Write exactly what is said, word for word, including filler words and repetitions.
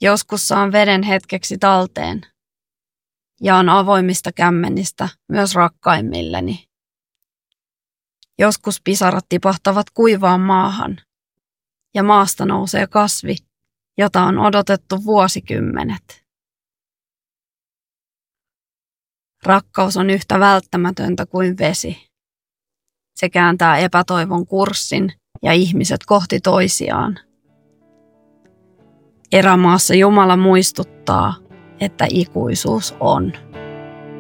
Joskus saan veden hetkeksi talteen. Jaan avoimista kämmenistä myös rakkaimmilleni. Joskus pisarat tipahtavat kuivaan maahan ja maasta nousee kasvi, jota on odotettu vuosikymmenet. Rakkaus on yhtä välttämätöntä kuin vesi. Se kääntää epätoivon kurssin ja ihmiset kohti toisiaan. Erämaassa Jumala muistuttaa, että ikuisuus on.